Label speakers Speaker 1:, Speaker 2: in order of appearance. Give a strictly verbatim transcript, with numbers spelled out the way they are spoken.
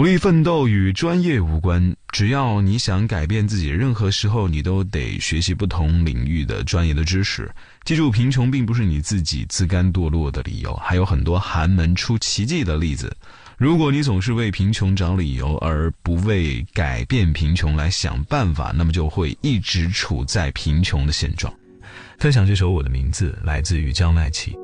Speaker 1: 努力奋斗与专业无关，只要你想改变自己，任何时候你都得学习不同领域的专业的知识。记住，贫穷并不是你自己自甘堕落的理由，还有很多寒门出奇迹的例子。如果你总是为贫穷找理由，而不为改变贫穷来想办法，那么就会一直处在贫穷的现状。分享这首《我的名字》来自于江赖奇。